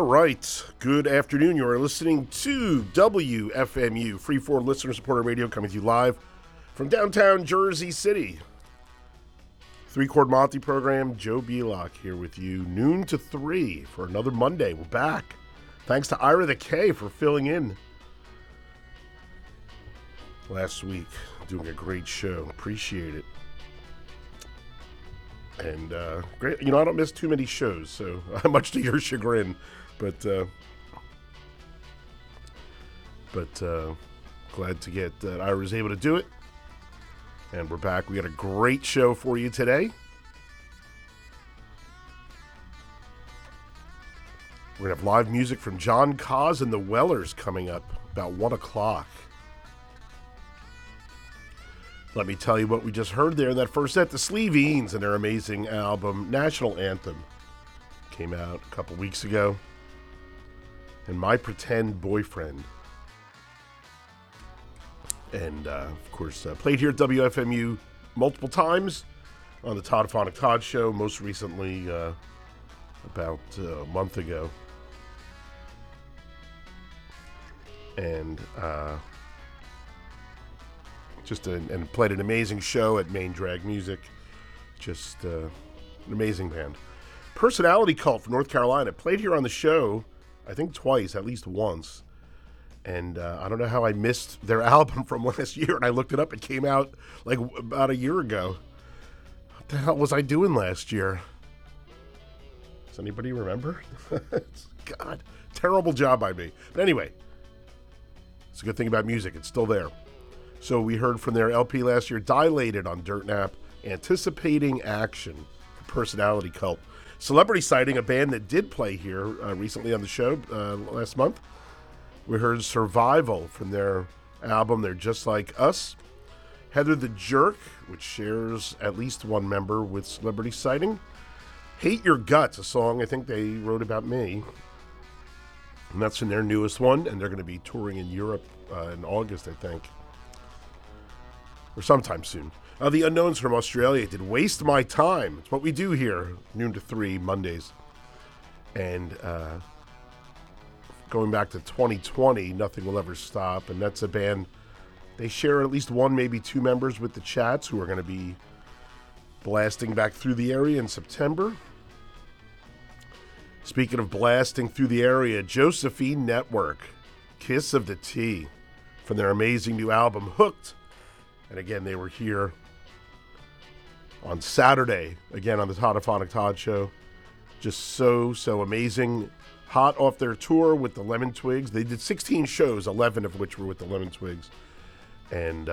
right. Good afternoon. You are listening to WFMU, Free for Listener-Supported Radio, coming to you live from downtown Jersey City. Three-Chord Monty program, Joe Belock here with you, noon to 3 for another Monday. We're back. Thanks to Ira the K for filling in last week. Doing a great show. Appreciate it. And great, I don't miss too many shows, so much to your chagrin. But glad to get that I was able to do it. And we're back. We got a great show for you today. We're going to have live music from John Caz and the Wellers coming up about 1 o'clock. Let me tell you what we just heard there in that first set. The Sleeveens and their amazing album, National Anthem, came out a couple weeks ago. And My Pretend Boyfriend. And, of course, played here at WFMU multiple times on the Todd-Phonic Todd Show, most recently about a month ago. And and played an amazing show at Main Drag Music. Just an amazing band. Personality Cult from North Carolina. Played here on the show, I think twice, at least once. And I don't know how I missed their album from last year. And I looked it up. It came out like about a year ago. What the hell was I doing last year? Does anybody remember? God, terrible job by me. But anyway, it's a good thing about music. It's still there. So we heard from their LP last year, Dilated on Dirt Nap, Anticipating Action for Personality Cult. Celebrity Sighting, a band that did play here recently on the show last month. We heard Survival from their album, They're Just Like Us. Heather the Jerk, which shares at least one member with Celebrity Sighting. Hate Your Guts, a song I think they wrote about me. And that's in their newest one, and they're going to be touring in Europe in August, I think. Or sometime soon. The Unknowns from Australia did Waste My Time. It's what we do here, noon to 3, Mondays. And going back to 2020, Nothing Will Ever Stop. And that's a band, they share at least one, maybe two members with the Chats who are going to be blasting back through the area in September. Speaking of blasting through the area, Josephine Network, Kiss of the T, from their amazing new album, Hooked. And again, they were here on Saturday, again on the Todd-Phonic Todd Show. Just so amazing. Hot off their tour with the Lemon Twigs. They did 16 shows, 11 of which were with the Lemon Twigs. And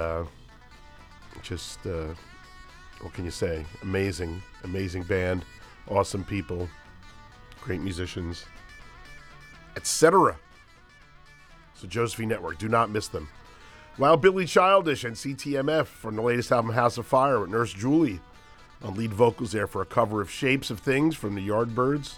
what can you say? Amazing band. Awesome people. Great musicians. Etc. So Josephine Network, do not miss them. Wild Billy Childish and CTMF from the latest album House of Fire with Nurse Julie on lead vocals there for a cover of Shapes of Things from the Yardbirds.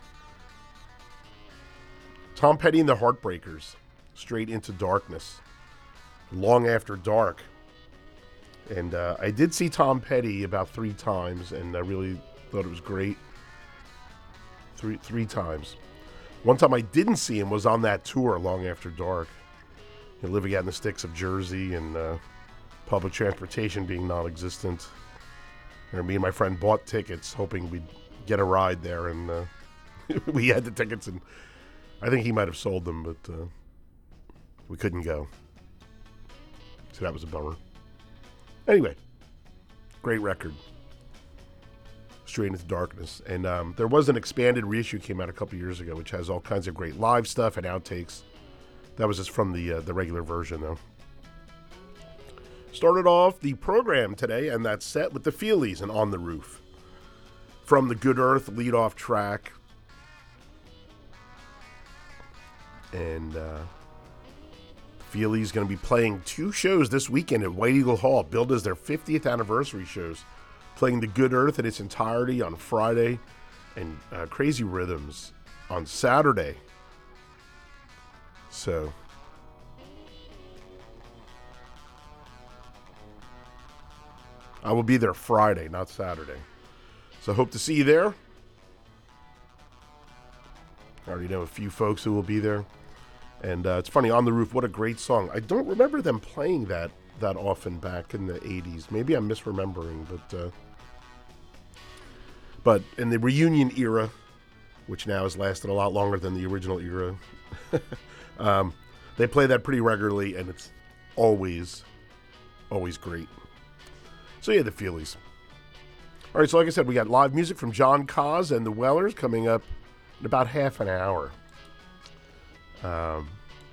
Tom Petty and the Heartbreakers, Straight into Darkness, Long After Dark. And I did see Tom Petty about 3 times, and I really thought it was great. Three times. One time I didn't see him was on that tour, Long After Dark. Living out in the sticks of Jersey and public transportation being non-existent. And me and my friend bought tickets hoping we'd get a ride there, and we had the tickets, and I think he might have sold them, but we couldn't go. So that was a bummer. Anyway, great record. Straight into Darkness. And there was an expanded reissue came out a couple years ago, which has all kinds of great live stuff and outtakes. That was just from the regular version, though. Started off the program today and that set with the Feelies and On the Roof. From the Good Earth lead-off track. And Feelies going to be playing 2 shows this weekend at White Eagle Hall, billed as their 50th anniversary shows. Playing the Good Earth in its entirety on Friday and Crazy Rhythms on Saturday. So, I will be there Friday, not Saturday. So, hope to see you there. I already know a few folks who will be there. And it's funny, On the Roof, what a great song. I don't remember them playing that often back in the 80s. Maybe I'm misremembering, but in the reunion era, which now has lasted a lot longer than the original era, they play that pretty regularly, and it's always great. So yeah, the Feelies. All right, so like I said, we got live music from John Coz and the Wellers coming up in about half an hour. But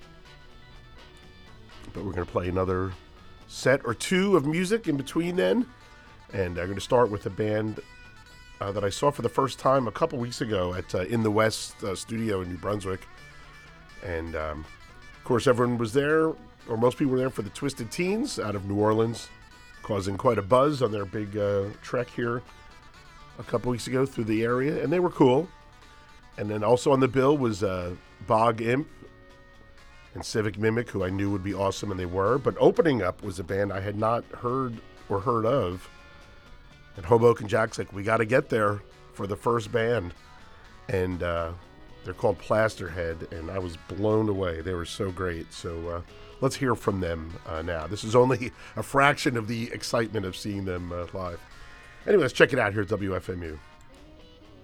we're going to play another set or two of music in between then. And I'm going to start with a band that I saw for the first time a couple weeks ago at In the West studio in New Brunswick. And, of course, everyone was there, or most people were there for the Twisted Teens out of New Orleans, causing quite a buzz on their big trek here a couple weeks ago through the area. And they were cool. And then also on the bill was Bog Imp and Civic Mimic, who I knew would be awesome, and they were. But opening up was a band I had not heard of. And Hoboken Jack's like, we got to get there for the first band. And they're called Plasterhead, and I was blown away. They were so great. So let's hear from them now. This is only a fraction of the excitement of seeing them live. Anyway, let's check it out here at WFMU.